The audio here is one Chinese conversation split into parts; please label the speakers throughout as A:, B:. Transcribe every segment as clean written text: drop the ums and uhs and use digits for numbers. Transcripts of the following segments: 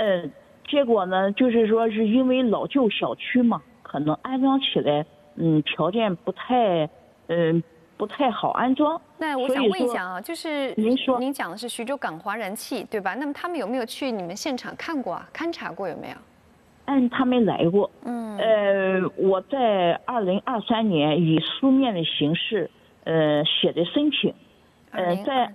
A: 结果呢，就是说是因为老旧小区嘛，可能安装起来，条件不太好安装。
B: 那我想问一下啊，就是
A: 您说，
B: 您讲的是徐州港华燃气对吧？那么他们有没有去你们现场看过啊？勘察过有没有？
A: 他没来过。我在2023年以书面的形式，写的申请。在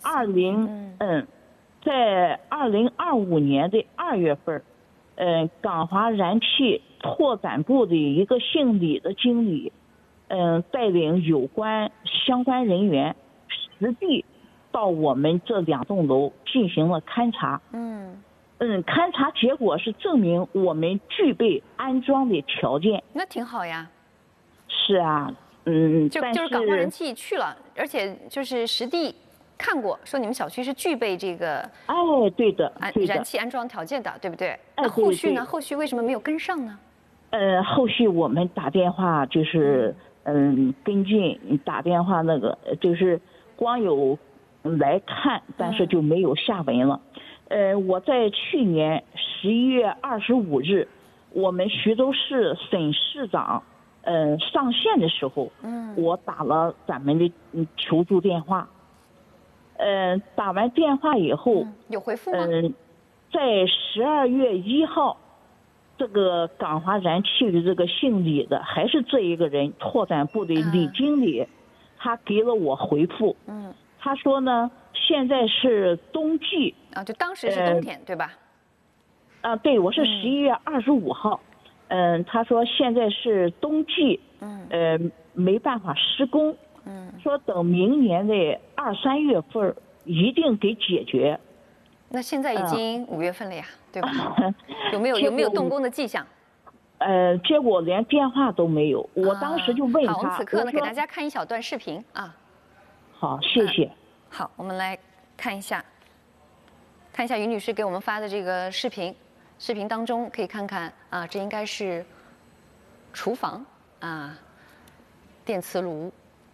A: 2025年的2月份，港华燃气拓展部的一个姓李的经理，带领相关人员实地到我们这2栋楼进行了勘察。勘察结果是证明我们具备安装的条件。
B: 那挺好呀。
A: 是啊，
B: 就是港华燃气去了，而且就是实地看过，说你们小区是具备这个
A: 对的
B: 燃气安装条件的，对不对？
A: 那
B: 后续呢？后续为什么没有跟上呢？
A: 后续我们打电话就是跟进，打电话那个就是光有来看，但是就没有下文了。我在去年11月25日，我们徐州市沈市长上线的时候，我打了咱们的求助电话。打完电话以后，
B: 有回复吗？
A: 在12月1号，这个港华燃气的这个姓李的，还是这一个人，拓展部的李经理，他给了我回复。他说呢，现在是冬季
B: 啊，就当时是冬天，对吧？
A: 对，我是11月25号。他说现在是冬季，没办法施工。说等明年的2、3月份一定给解决。
B: 那现在已经5月份了呀，对吧？有没有动工的迹象？
A: 结果连电话都没有。我当时就问他。
B: 好，我们此刻呢给大家看一小段视频啊。
A: 好，谢谢。
B: 好，我们来看一下于女士给我们发的这个视频。视频当中可以看看啊，这应该是厨房啊，电磁炉。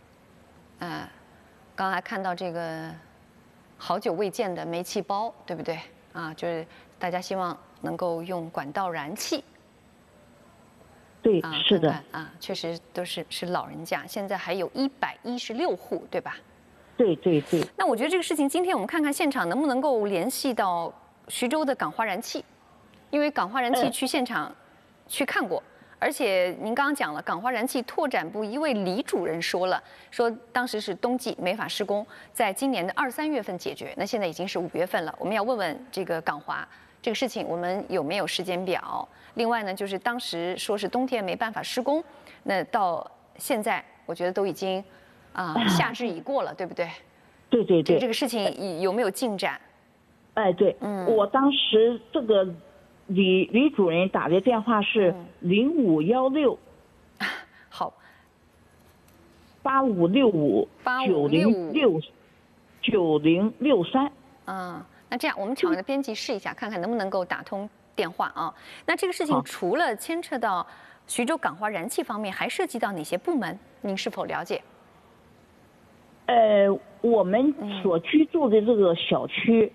B: 刚才看到这个好久未见的煤气包，对不对？就是大家希望能够用管道燃气。
A: 对，是的。
B: 确实都是老人家，现在还有116户，对吧？
A: 对。
B: 那我觉得这个事情，今天我们看看现场能不能够联系到徐州的港华燃气，因为港华燃气去现场去看过。而且您刚刚讲了，港华燃气拓展部一位李主任说当时是冬季没法施工，在今年的2、3月份解决。那现在已经是5月份了，我们要问问这个港华这个事情，我们有没有时间表？另外呢，就是当时说是冬天没办法施工，那到现在我觉得都已经夏至已过了，对不对？
A: 对。
B: 这个事情有没有进展？
A: 对，我当时这个。李主任打的电话是0516，
B: 好
A: ，85659063。
B: 那这样我们场外的编辑试一下，看看能不能够打通电话啊。那这个事情除了牵扯到徐州港华燃气方面，还涉及到哪些部门？您是否了解？
A: 我们所居住的这个小区，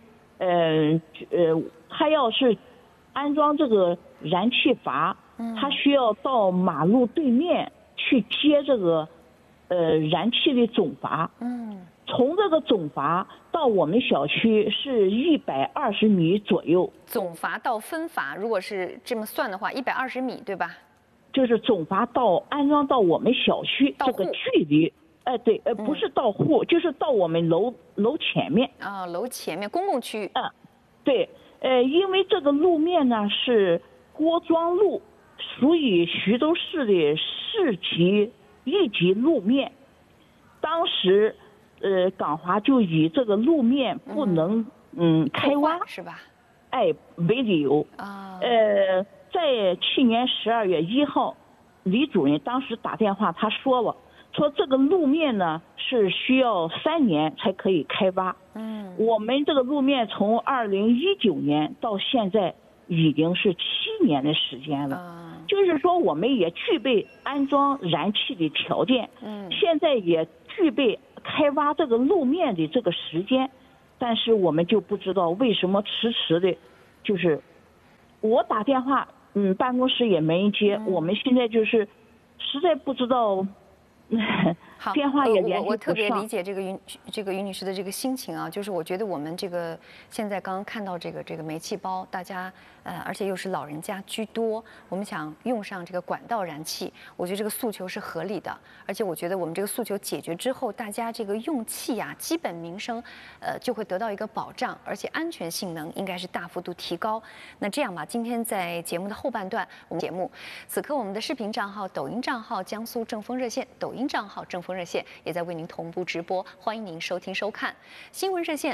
A: 他要是安装这个燃气阀，它需要到马路对面去接这个燃气的总阀。从这个总阀到我们小区是120米左右。
B: 总阀到分阀，如果是这么算的话，120米，对吧？
A: 就是总阀到安装到我们小区这个距离，对，不是到户，就是到我们楼前面。
B: 楼前面公共区域。
A: 对。因为这个路面呢是郭庄路，属于徐州市的市级1级路面。当时，港华就以这个路面不能开挖
B: 是吧？
A: 为理由。在去年12月1号，李主任当时打电话，他说这个路面呢是需要3年才可以开挖。我们这个路面从2019年到现在已经是7年的时间了。就是说我们也具备安装燃气的条件。现在也具备开挖这个路面的这个时间，但是我们就不知道为什么迟迟的，就是我打电话，办公室也没人接，我们现在就是实在不知道。
B: 好，
A: 电话也联系不上。
B: 我特别理解这个于女士的这个心情啊，就是我觉得我们这个现在刚刚看到这个煤气包，大家而且又是老人家居多，我们想用上这个管道燃气，我觉得这个诉求是合理的，而且我觉得我们这个诉求解决之后，大家这个用气啊，基本民生就会得到一个保障，而且安全性能应该是大幅度提高。那这样吧，今天在节目的后半段，我们节目此刻我们的视频账号、抖音账号江苏正风热线、抖音账号正风热线也在为您同步直播，欢迎您收听收看。新闻热线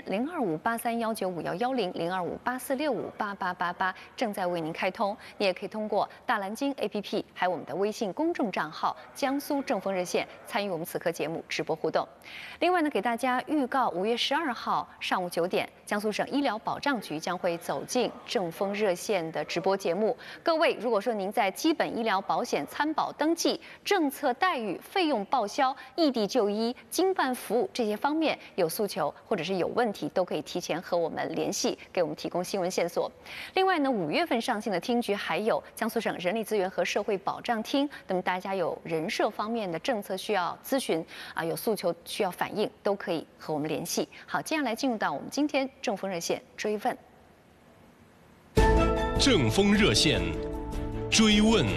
B: 02583195102584658888正在为您开通，你也可以通过大蓝鲸 APP 还有我们的微信公众账号江苏正风热线参与我们此刻节目直播互动。另外呢，给大家预告5月12号上午9点，江苏省医疗保障局将会走进正风热线的直播节目。各位，如果说您在基本医疗保险参保登记、政策待遇、费用报销、异地就医、经办服务这些方面有诉求或者是有问题，都可以提前和我们联系，给我们提供新闻线索。另外呢，5月份上线的厅局还有江苏省人力资源和社会保障厅，那么大家有人社方面的政策需要咨询有诉求需要反映，都可以和我们联系。好，接下来进入到我们今天正风热线追问。
C: 正风热线追问。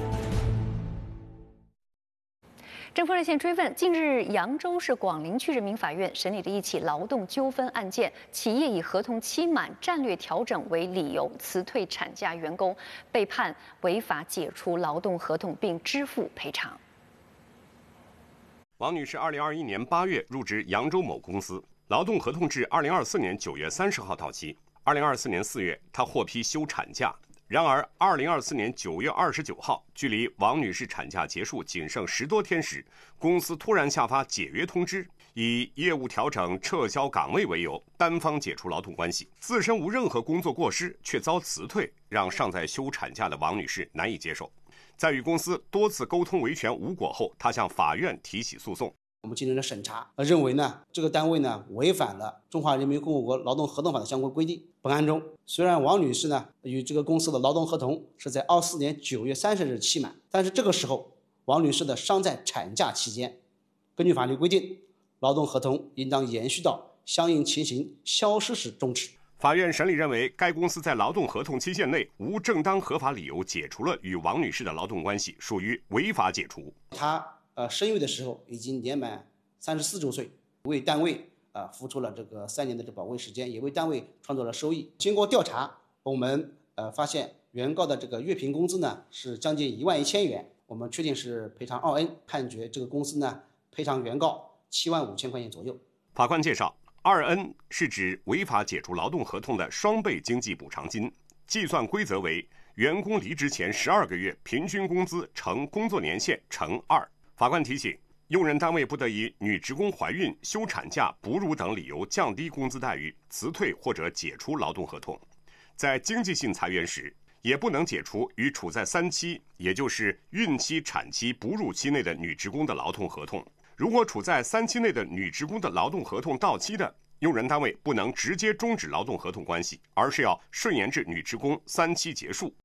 B: 正风热线追问：近日，扬州市广陵区人民法院审理了一起劳动纠纷案件，企业以合同期满、战略调整为理由辞退产假员工，被判违法解除劳动合同并支付赔偿。
D: 王女士2021年8月入职扬州某公司，劳动合同至2024年9月30号到期。2024年4月，她获批休产假。然而，2024年9月29号，距离王女士产假结束仅剩10多天时，公司突然下发解约通知，以业务调整、撤销岗位为由，单方解除劳动关系，自身无任何工作过失，却遭辞退，让尚在休产假的王女士难以接受。在与公司多次沟通维权无果后，她向法院提起诉讼。
E: 我们进行了审查，认为呢这个单位呢违反了《中华人民共和国劳动合同法》的相关规定。本案中，虽然王女士呢与这个公司的劳动合同是在24年9月30日期满，但是这个时候王女士的尚在产假期间，根据法律规定，劳动合同应当延续到相应情形消失时终止。
D: 法院审理认为，该公司在劳动合同期限内无正当合法理由解除了与王女士的劳动关系，属于违法解除。
E: 她生育的时候已经年满34周岁，为单位付出了这个3年的宝贵时间，也为单位创造了收益。经过调查，我们发现原告的这个月平工资呢是将近11000元，我们确定是赔偿2N，判决这个公司呢赔偿原告75000块钱左右。
D: 法官介绍，2N 是指违法解除劳动合同的双倍经济补偿金，计算规则为员工离职前12个月平均工资乘工作年限乘2。法官提醒，用人单位不得以女职工怀孕、休产假、哺乳等理由降低工资待遇、辞退或者解除劳动合同。在经济性裁员时，也不能解除与处在3期，也就是孕期、产期、哺乳期内的女职工的劳动合同。如果处在3期内的女职工的劳动合同到期的，用人单位不能直接终止劳动合同关系，而是要顺延至女职工3期结束。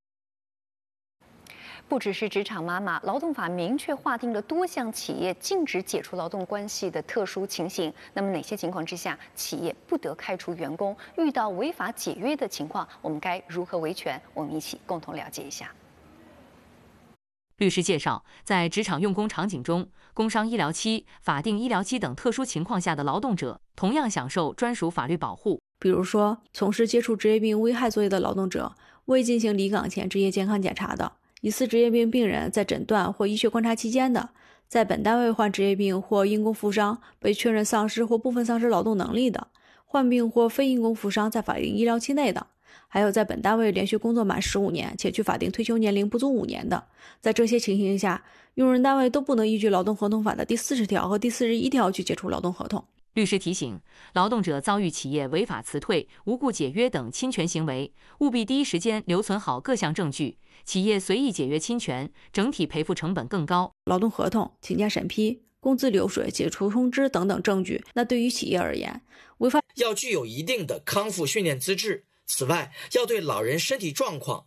B: 不只是职场妈妈，劳动法明确划定了多项企业禁止解除劳动关系的特殊情形。那么哪些情况之下，企业不得开除员工？遇到违法解约的情况，我们该如何维权？我们一起共同了解一下。
F: 律师介绍，在职场用工场景中，工伤医疗期、法定医疗期等特殊情况下的劳动者，同样享受专属法律保护。
G: 比如说，从事接触职业病危害作业的劳动者，未进行离岗前职业健康检查的，疑似职业病病人在诊断或医学观察期间的，在本单位患职业病或因公负伤被确认丧失或部分丧失劳动能力的，患病或非因公负伤在法定医疗期内的，还有在本单位连续工作满15年且距法定退休年龄不足5年的。在这些情形下，用人单位都不能依据劳动合同法的第40条和第41条去解除劳动合同。
F: 律师提醒，劳动者遭遇企业违法辞退、无故解约等侵权行为，务必第一时间留存好各项证据。企业随意解约侵权，整体赔付成本更高。
G: 劳动合同、请假审批、工资流水、解除通知等等证据，那对于企业而言，违法
H: 要具有一定的康复训练资质。此外，要对老人身体状况